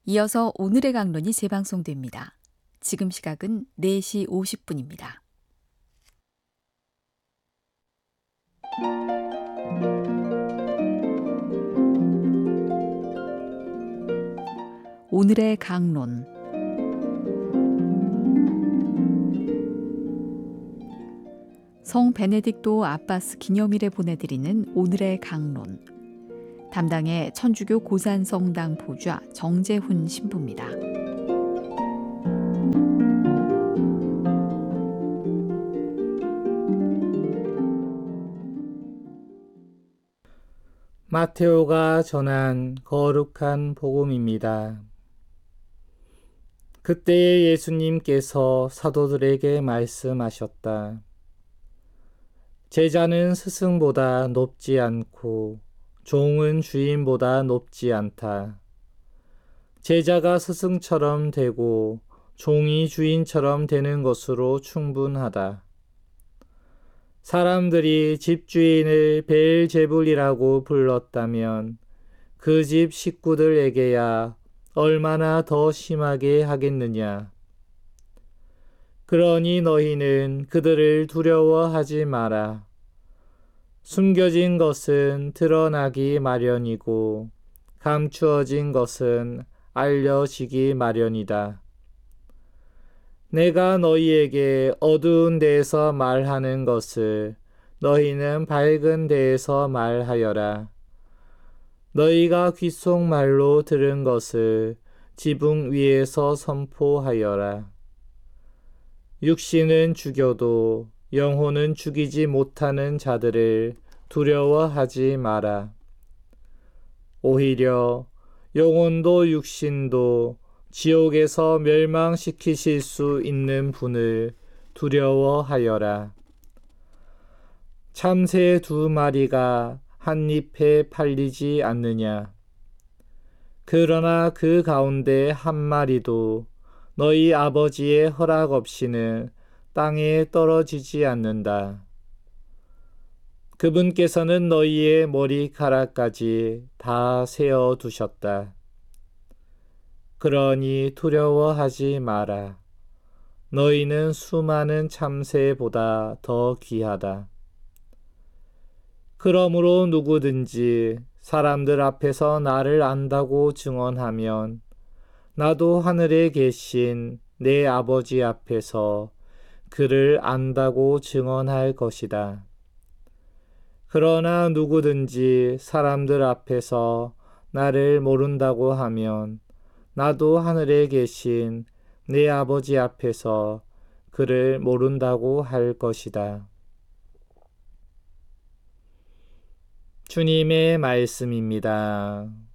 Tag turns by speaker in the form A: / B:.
A: 이어서 오늘의 강론이 재방송됩니다. 지금 시각은 4시 50분입니다. 오늘의 강론. 성 베네딕토 아바스 기념일에 보내드리는 오늘의 강론. 담당의 천주교 고산성당 보좌 정재훈 신부입니다.
B: 마테오가 전한 거룩한 복음입니다. 그때에 예수님께서 사도들에게 말씀하셨다. 제자는 스승보다 높지 않고 종은 주인보다 높지 않다. 제자가 스승처럼 되고 종이 주인처럼 되는 것으로 충분하다. 사람들이 집주인을 베엘제불이라고 불렀다면 그 집 식구들에게야 얼마나 더 심하게 하겠느냐. 그러니 너희는 그들을 두려워하지 마라. 숨겨진 것은 드러나기 마련이고 감추어진 것은 알려지기 마련이다. 내가 너희에게 어두운 데에서 말하는 것을 너희는 밝은 데에서 말하여라. 너희가 귓속말로 들은 것을 지붕 위에서 선포하여라. 육신은 죽여도 영혼은 죽이지 못하는 자들을 두려워하지 마라. 오히려 영혼도 육신도 지옥에서 멸망시키실 수 있는 분을 두려워하여라. 참새 2마리가 한 잎에 팔리지 않느냐. 그러나 그 가운데 한 마리도 너희 아버지의 허락 없이는 땅에 떨어지지 않는다. 그분께서는 너희의 머리카락까지 다 세어 두셨다. 그러니 두려워하지 마라. 너희는 수많은 참새보다 더 귀하다. 그러므로 누구든지 사람들 앞에서 나를 안다고 증언하면 나도 하늘에 계신 내 아버지 앞에서 그를 안다고 증언할 것이다. 그러나 누구든지 사람들 앞에서 나를 모른다고 하면 나도 하늘에 계신 내 아버지 앞에서 그를 모른다고 할 것이다. 주님의 말씀입니다.